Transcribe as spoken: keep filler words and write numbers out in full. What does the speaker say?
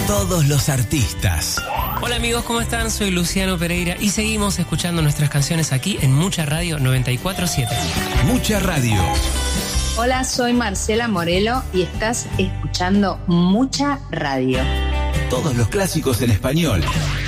Todos los artistas. Hola amigos, ¿cómo están? Soy Luciano Pereira y seguimos escuchando nuestras canciones aquí en Mucha Radio noventa y cuatro punto siete. Mucha Radio. Hola, soy Marcela Morelo y estás escuchando Mucha Radio. Todos los clásicos en español.